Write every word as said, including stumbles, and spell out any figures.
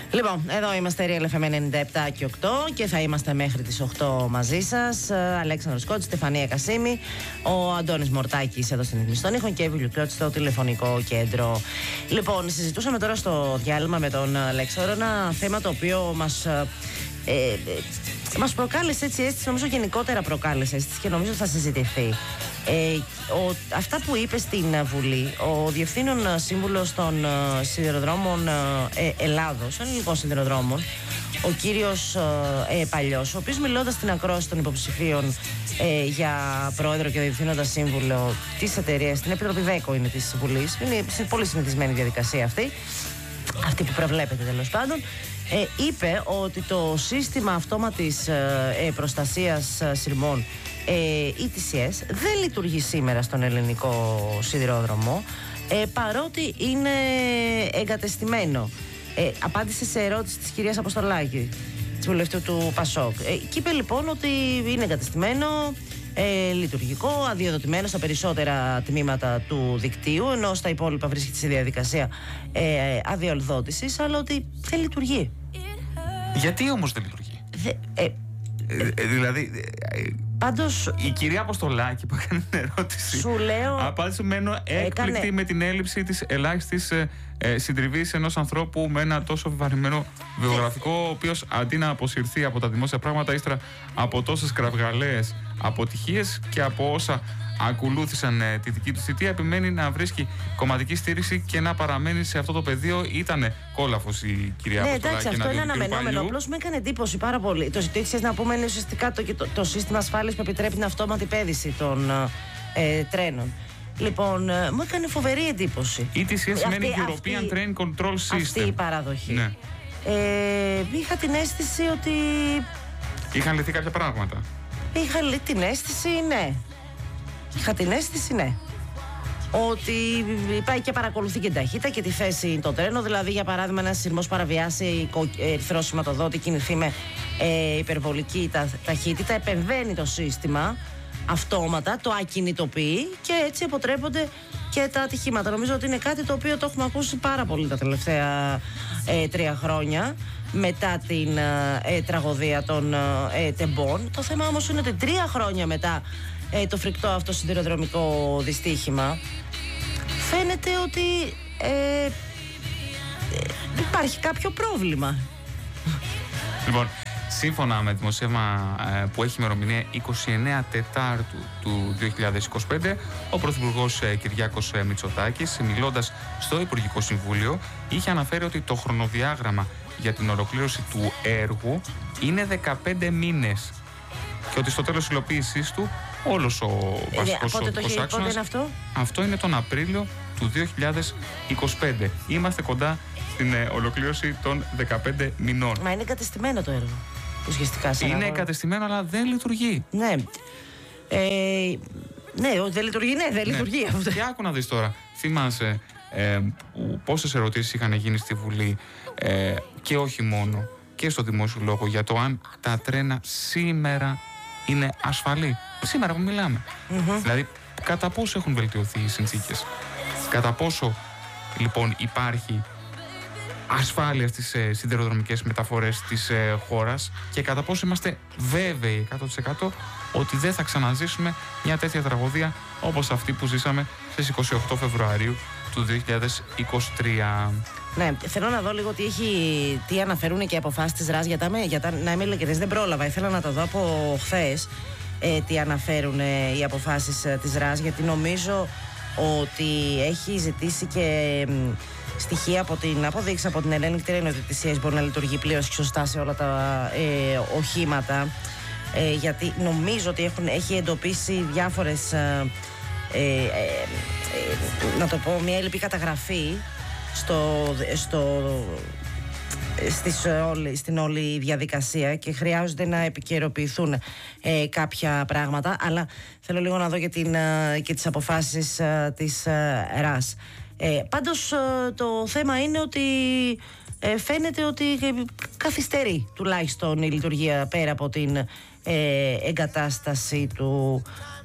Λοιπόν, εδώ είμαστε Real εφ εμ ενενήντα επτά και οκτώ και θα είμαστε μέχρι τις οκτώ μαζί σας. Αλέξανδρος Κότσης, Στεφανία Κασίμη, ο Αντώνης Μορτάκης εδώ στην ρύθμιση των ήχων και η Εύη Λουκιώτη στο τηλεφωνικό κέντρο. Λοιπόν, συζητούσαμε τώρα στο διάλειμμα με τον Αλέξανδρο ένα θέμα το οποίο μας, ε, ε, μας προκάλεσε έτσι αίσθηση, νομίζω γενικότερα προκάλεσε αίσθηση και νομίζω θα συζητηθεί. Ε, ο, αυτά που είπε στην Βουλή ο Διευθύνων Σύμβουλος των ε, Σιδηροδρόμων ε, Ελλάδος, των ελληνικών σιδηροδρόμων, ο κύριος ε, Παλιός, ο οποίος μιλώντας στην ακρόαση των υποψηφίων ε, για πρόεδρο και διευθύνοντα σύμβουλο της εταιρείας, στην Επιτροπή ΔΕΚΟ είναι της Βουλής, είναι πολύ συνηθισμένη διαδικασία αυτή, αυτή που προβλέπεται τέλος πάντων, ε, είπε ότι το σύστημα αυτόματης ε, προστασίας ε, σειρμών Ε, η τι σι ες δεν λειτουργεί σήμερα στον ελληνικό σιδηρόδρομο, ε, παρότι είναι εγκατεστημένο. Ε, απάντησε σε ερώτηση της κυρίας Αποστολάκη, της βουλευτού του Πασόκ. Ε, και είπε λοιπόν ότι είναι εγκατεστημένο, ε, λειτουργικό, αδειοδοτημένο στα περισσότερα τμήματα του δικτύου, ενώ στα υπόλοιπα βρίσκεται σε διαδικασία ε, αδειοδότησης, αλλά ότι δεν λειτουργεί. Γιατί όμως δεν λειτουργεί? Δε, ε, ε, δηλαδή... Ε, Πάντως, η κυρία Αποστολάκη που έκανε την ερώτηση, σου λέω, απάντησε μένω έκπληκτη έκανε... με την έλλειψη της ελάχιστης ε, ε, συντριβής ενός ανθρώπου με ένα τόσο βεβαρημένο βιογραφικό, ο οποίος αντί να αποσυρθεί από τα δημόσια πράγματα ύστερα από τόσες κραυγαλαίες αποτυχίες και από όσα ακολούθησαν ε, τη δική του θητεία, επιμένει να βρίσκει κομματική στήριξη και να παραμένει σε αυτό το πεδίο. Ήτανε κόλαφος η κυρία ναι, Αποστολάκη. Ναι, εντάξει, αυτό είναι αναμενόμενο. Απλώς μου έκανε εντύπωση πάρα πολύ. Το ζητήσεις να πούμε είναι ουσιαστικά το, το, το σύστημα ασφάλειας που επιτρέπει την αυτόματη πέδηση των ε, τρένων. Λοιπόν, ε, μου έκανε φοβερή εντύπωση. Η τι σι ες σημαίνει European αυτή, Train Control System. Αυτή η παραδοχή. Ναι. Ε, είχα την αίσθηση ότι... Είχαν λυθεί κάποια πράγματα. Είχα την αίσθηση, ναι. Είχα την αίσθηση, ναι. Ότι πάει και παρακολουθεί και την ταχύτητα και τη θέση των τρένων. Δηλαδή, για παράδειγμα, ένας σειρμός παραβιάσει ερυθρό σηματοδότη, κινηθεί με ε, υπερβολική τα, ταχύτητα, επεμβαίνει το σύστημα αυτόματα, το ακινητοποιεί και έτσι αποτρέπονται και τα ατυχήματα. Νομίζω ότι είναι κάτι το οποίο το έχουμε ακούσει πάρα πολύ τα τελευταία ε, τρία χρόνια μετά την ε, τραγωδία των ε, τεμπών. Το θέμα όμως είναι ότι τρία χρόνια μετά ε, το φρικτό αυτό σιδηροδρομικό δυστύχημα φαίνεται ότι ε, ε, υπάρχει κάποιο πρόβλημα. Λοιπόν, σύμφωνα με δημοσίευμα ε, που έχει ημερομηνία είκοσι εννέα Τετάρτου του δύο χιλιάδες είκοσι πέντε, ο Πρωθυπουργός ε, Κυριάκος ε, Μητσοτάκης, μιλώντας στο Υπουργικό Συμβούλιο, είχε αναφέρει ότι το χρονοδιάγραμμα για την ολοκλήρωση του έργου είναι δεκαπέντε μήνες και ότι στο τέλος υλοποίησής του όλος ο βασικός οδικός άξονας, είναι αυτό? αυτό είναι τον Απρίλιο του δύο χιλιάδες είκοσι πέντε. Είμαστε κοντά στην ε, ολοκλήρωση των δεκαπέντε μηνών. Μα είναι εγκατεστημένο το έργο. Ουσιαστικά σαν είναι εγκατεστημένο, αλλά δεν λειτουργεί. Ναι. Ε, ναι, δεν λειτουργεί, ναι, δεν ναι. λειτουργεί αυτό. Και άκου να δεις τώρα. Θυμάσαι ε, πόσες ερωτήσεις είχαν γίνει στη Βουλή ε, και όχι μόνο και στο δημόσιο λόγο για το αν τα τρένα σήμερα είναι ασφαλή. Σήμερα που μιλάμε. Mm-hmm. Δηλαδή, κατά πόσο έχουν βελτιωθεί οι συνθήκες. Κατά πόσο λοιπόν υπάρχει ασφάλεια στις ε, σιδηροδρομικές μεταφορές της ε, χώρας και κατά πόσο είμαστε βέβαιοι εκατό τοις εκατό ότι δεν θα ξαναζήσουμε μια τέτοια τραγωδία όπως αυτή που ζήσαμε στις είκοσι οκτώ Φεβρουαρίου του δύο χιλιάδες είκοσι τρία. Ναι, θέλω να δω λίγο τι, έχει, τι αναφέρουν και οι αποφάσεις της ΡΑΣ, για τα, για τα, να είμαι ειλικρινής, δεν πρόλαβα, ήθελα να το δω από χθες ε, τι αναφέρουν ε, οι αποφάσεις ε, της ΡΑΣ, γιατί νομίζω ότι έχει ζητήσει και ε, στοιχεία από την αποδείξη από την Hellenic Train ότι η τι σι ες μπορεί να λειτουργεί πλέον σωστά σε όλα τα ε, οχήματα, ε, γιατί νομίζω ότι έχουν, έχει εντοπίσει διάφορες ε, ε, ε, ε, να το πω, μια έλλειπη καταγραφή στο, στο, στις, όλη, στην όλη διαδικασία και χρειάζονται να επικαιροποιηθούν ε, κάποια πράγματα, αλλά θέλω λίγο να δω και, την, ε, και τις αποφάσεις ε, της ε, ΡΑΣ. Ε, πάντως ε, το θέμα είναι ότι ε, φαίνεται ότι καθυστερεί τουλάχιστον η λειτουργία πέρα από την ε, εγκατάσταση του